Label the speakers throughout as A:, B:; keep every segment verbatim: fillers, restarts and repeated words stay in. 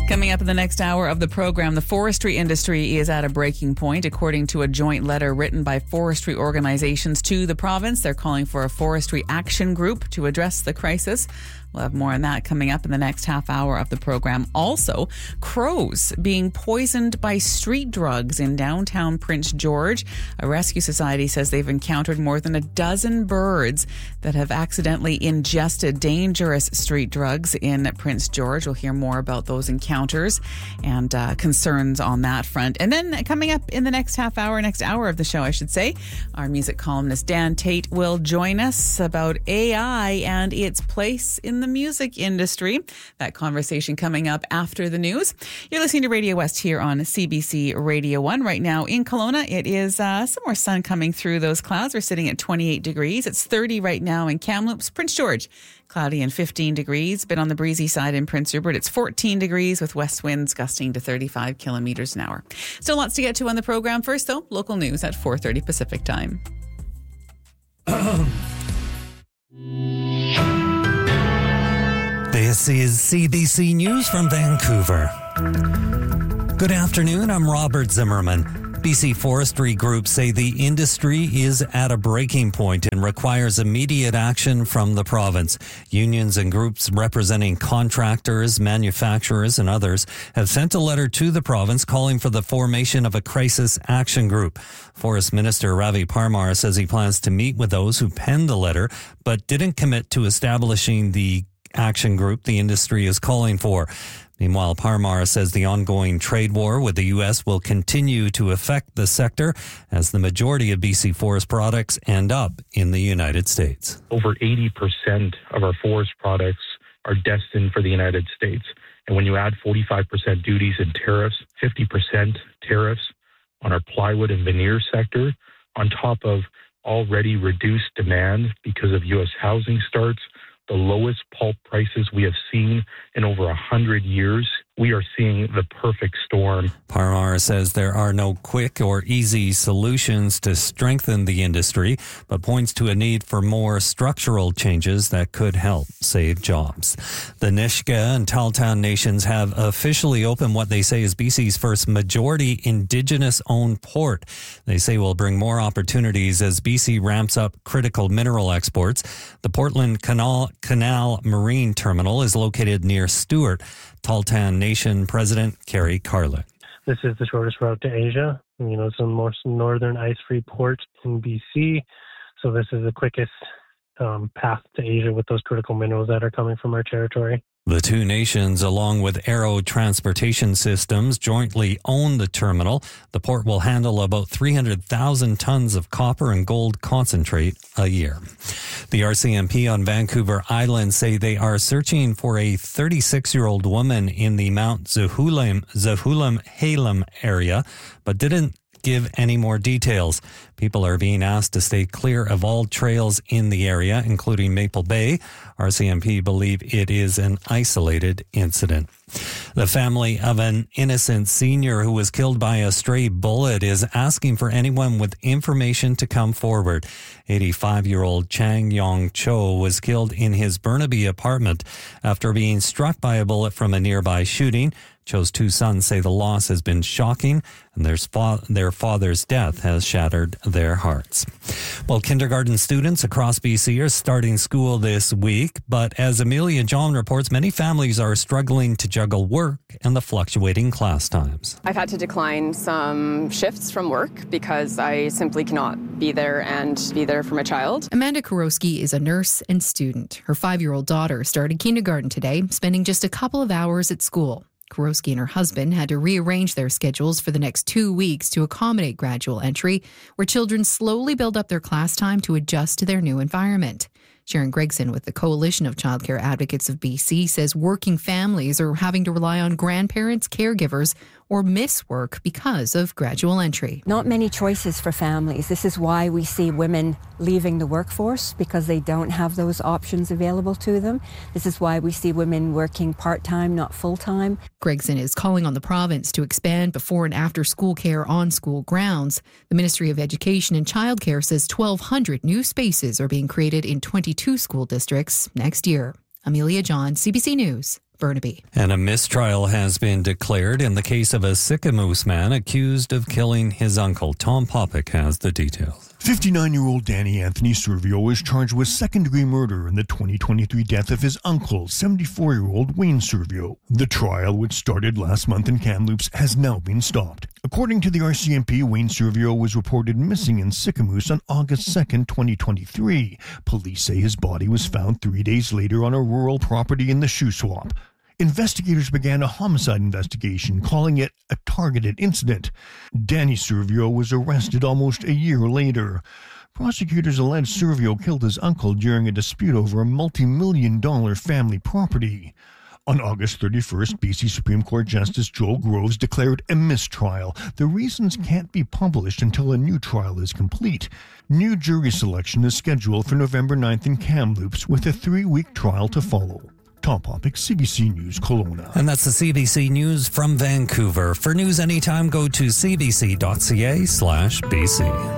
A: Coming up in the next hour of the program, the forestry industry is at a breaking point. According to a joint letter written by forestry organizations to the province, they're calling for a forestry action group to address the crisis. We'll have more on that coming up in the next half hour of the program. Also, crows being poisoned by street drugs in downtown Prince George. A rescue society says they've encountered more than a dozen birds that have accidentally ingested dangerous street drugs in Prince George. We'll hear more about those encounters and uh, concerns on that front. And then coming up in the next half hour, next hour of the show, I should say, our music columnist Dan Tate will join us about A I and its place in the music industry. That conversation coming up after the news. You're listening to Radio West here on C B C Radio one. Right now in Kelowna, it is uh, some more sun coming through those clouds. We're sitting at twenty-eight degrees. It's thirty right now in Kamloops. Prince George, cloudy and fifteen degrees. Bit on the breezy side in Prince Rupert. It's fourteen degrees with west winds gusting to thirty-five kilometers an hour. Still lots to get to on the program. First, though, local news at four thirty Pacific time.
B: This is C B C News from Vancouver. Good afternoon, I'm Robert Zimmerman. B C forestry groups say the industry is at a breaking point and requires immediate action from the province. Unions and groups representing contractors, manufacturers, and others have sent a letter to the province calling for the formation of a crisis action group. Forest Minister Ravi Parmar says he plans to meet with those who penned the letter, but didn't commit to establishing the action group the industry is calling for. Meanwhile, Parmar says the ongoing trade war with the U S will continue to affect the sector as the majority of B C forest products end up in the United States.
C: Over eighty percent of our forest products are destined for the United States. And when you add forty-five percent duties and tariffs, fifty percent tariffs on our plywood and veneer sector, on top of already reduced demand because of U S housing starts, the lowest pulp prices we have seen in over one hundred years. We are seeing the perfect storm.
B: Parmar says there are no quick or easy solutions to strengthen the industry, but points to a need for more structural changes that could help save jobs. The Nisga'a and Tahltan nations have officially opened what they say is B C's first majority Indigenous-owned port. They say will bring more opportunities as B C ramps up critical mineral exports. The Portland Canal, Canal Marine Terminal is located near Stewart. Tahltan Nation President Kerry Carlett.
D: This is the shortest route to Asia. You know, it's the most northern ice-free port in B C. So this is the quickest um, path to Asia with those critical minerals that are coming from our territory.
B: The two nations, along with Aero Transportation Systems, jointly own the terminal. The port will handle about three hundred thousand tons of copper and gold concentrate a year. The R C M P on Vancouver Island say they are searching for a thirty-six-year-old woman in the Mount Zahulam, Zahulam Halem area, but didn't give any more details. People are being asked to stay clear of all trails in the area, including Maple Bay. R C M P believe it is an isolated incident. The family of an innocent senior who was killed by a stray bullet is asking for anyone with information to come forward. eighty-five-year-old Chang Yong Cho was killed in his Burnaby apartment after being struck by a bullet from a nearby shooting. Cho's two sons say the loss has been shocking and their, fa- their father's death has shattered their hearts. Well, kindergarten students across B C are starting school this week, but as Amelia John reports, many families are struggling to juggle work and the fluctuating class times.
E: I've had to decline some shifts from work because I simply cannot be there and be there for my child.
F: Amanda Kurowski is a nurse and student. Her five-year-old daughter started kindergarten today, spending just a couple of hours at school. Kurowski and her husband had to rearrange their schedules for the next two weeks to accommodate gradual entry, where children slowly build up their class time to adjust to their new environment. Sharon Gregson with the Coalition of Childcare Advocates of B C says working families are having to rely on grandparents, caregivers, or miss work because of gradual entry.
G: Not many choices for families. This is why we see women leaving the workforce, because they don't have those options available to them. This is why we see women working part-time, not full-time.
F: Gregson is calling on the province to expand before and after school care on school grounds. The Ministry of Education and Childcare says twelve hundred new spaces are being created in twenty-two school districts next year. Amelia John, C B C News, Burnaby.
B: And a mistrial has been declared in the case of a Sicamous man accused of killing his uncle. Tom Popick has the details.
H: fifty-nine-year-old Danny Anthony Servio is charged with second-degree murder in the twenty twenty-three death of his uncle, seventy-four-year-old Wayne Servio. The trial, which started last month in Kamloops, has now been stopped. According to the R C M P, Wayne Servio was reported missing in Sicamous on August second, twenty twenty-three. Police say his body was found three days later on a rural property in the Shuswap. Investigators began a homicide investigation, calling it a targeted incident. Danny Servio was arrested almost a year later. Prosecutors allege Servio killed his uncle during a dispute over a multi-million dollar family property. On August thirty-first, B C Supreme Court Justice Joel Groves declared a mistrial. The reasons can't be published until a new trial is complete. New jury selection is scheduled for November ninth in Kamloops, with a three-week trial to follow. Tom Popick, C B C News, Kelowna.
B: And that's the C B C News from Vancouver. For news anytime, go to cbc.ca slash BC.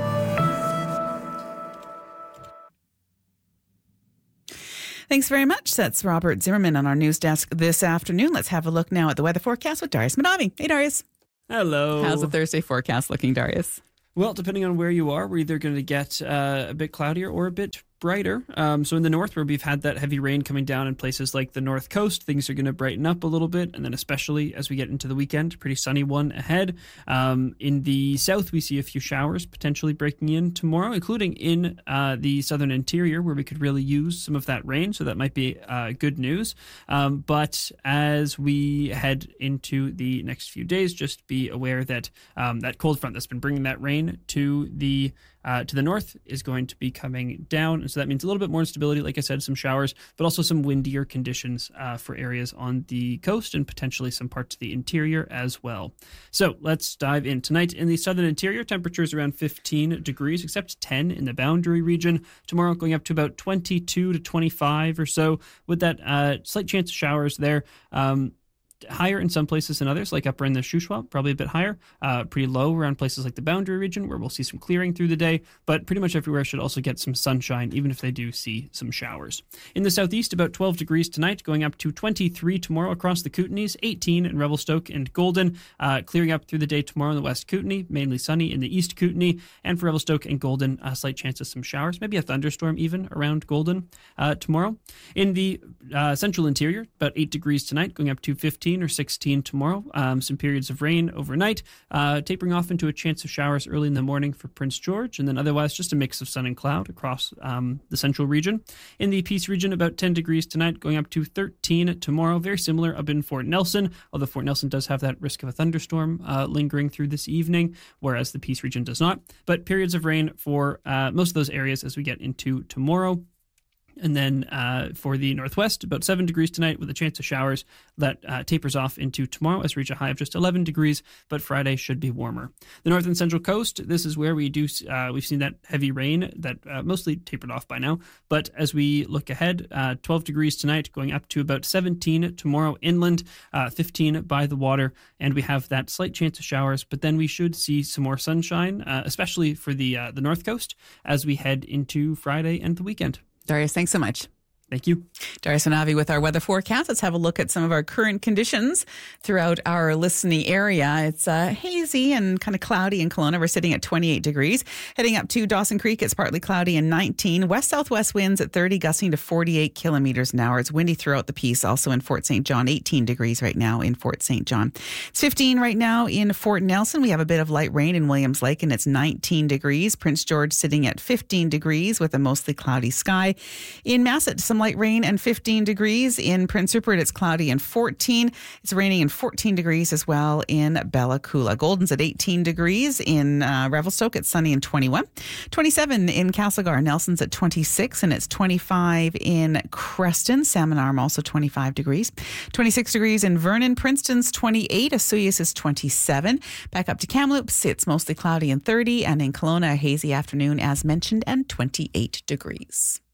A: Thanks very much. That's Robert Zimmerman on our news desk this afternoon. Let's have a look now at the weather forecast with Darius Manavi. Hey, Darius.
I: Hello.
A: How's the Thursday forecast looking, Darius?
I: Well, depending on where you are, we're either going to get uh, a bit cloudier or a bit brighter. Um, so in the north, where we've had that heavy rain coming down in places like the North Coast, things are going to brighten up a little bit. And then especially as we get into the weekend, pretty sunny one ahead. Um, in the south, we see a few showers potentially breaking in tomorrow, including in uh, the southern interior, where we could really use some of that rain. So that might be uh, good news. Um, but as we head into the next few days, just be aware that um, that cold front that's been bringing that rain to the Uh, to the north is going to be coming down. And so that means a little bit more instability, like I said, some showers, but also some windier conditions uh, for areas on the coast and potentially some parts of the interior as well. So let's dive in. Tonight in the southern interior, temperatures around fifteen degrees, except ten in the Boundary region. Tomorrow going up to about twenty-two to twenty-five or so, with that uh, slight chance of showers there. Um, higher in some places than others, like upper in the Shuswap, probably a bit higher. Uh, pretty low around places like the Boundary region, where we'll see some clearing through the day, but pretty much everywhere should also get some sunshine, even if they do see some showers. In the southeast, about twelve degrees tonight, going up to twenty-three tomorrow across the Kootenays, eighteen in Revelstoke and Golden, uh, clearing up through the day tomorrow in the West Kootenay, mainly sunny in the East Kootenay, and for Revelstoke and Golden, a slight chance of some showers, maybe a thunderstorm even around Golden uh, tomorrow. In the uh, central interior, about eight degrees tonight, going up to fifteen or sixteen tomorrow. Um, some periods of rain overnight, uh, tapering off into a chance of showers early in the morning for Prince George, and then otherwise just a mix of sun and cloud across um, the central region. In the Peace region, about ten degrees tonight, going up to thirteen tomorrow. Very similar up in Fort Nelson, although Fort Nelson does have that risk of a thunderstorm uh, lingering through this evening, whereas the Peace region does not. But periods of rain for uh, most of those areas as we get into tomorrow. And then uh, for the northwest, about seven degrees tonight with a chance of showers. That uh, tapers off into tomorrow as we reach a high of just eleven degrees, but Friday should be warmer. The north and central coast, this is where we do, uh, we've seen that heavy rain that uh, mostly tapered off by now. But as we look ahead, uh, twelve degrees tonight, going up to about seventeen tomorrow inland, uh, fifteen by the water, and we have that slight chance of showers. But then we should see some more sunshine, uh, especially for the uh, the north coast as we head into Friday and the weekend.
A: Darius, thanks so much.
I: Thank you.
A: Darius Manavi with our weather forecast. Let's have a look at some of our current conditions throughout our listening area. It's uh, hazy and kind of cloudy in Kelowna. We're sitting at twenty-eight degrees. Heading up to Dawson Creek, it's partly cloudy and nineteen. West-southwest winds at thirty, gusting to forty-eight kilometers an hour. It's windy throughout the piece. Also in Fort Saint John, eighteen degrees right now in Fort Saint John. It's fifteen right now in Fort Nelson. We have a bit of light rain in Williams Lake, and it's nineteen degrees. Prince George sitting at fifteen degrees with a mostly cloudy sky. In Masset, some light rain and fifteen degrees. In Prince Rupert, it's cloudy and fourteen. It's raining and fourteen degrees as well in Bella Coola. Golden's at eighteen degrees. In uh, Revelstoke, it's sunny and twenty-one. twenty-seven in Castlegar. Nelson's at twenty-six, and it's twenty-five in Creston. Salmon Arm also twenty-five degrees. twenty-six degrees in Vernon. Princeton's twenty-eight. Osoyoos is twenty-seven. Back up to Kamloops, it's mostly cloudy and thirty. And in Kelowna, a hazy afternoon as mentioned and twenty-eight degrees.